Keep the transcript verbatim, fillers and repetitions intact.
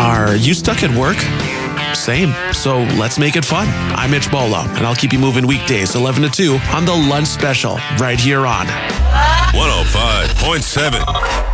Are you stuck at work? Same. So let's make it fun. I'm Mitch Bolo, and I'll keep you moving weekdays eleven to two on the Lunch Special right here on one oh five point seven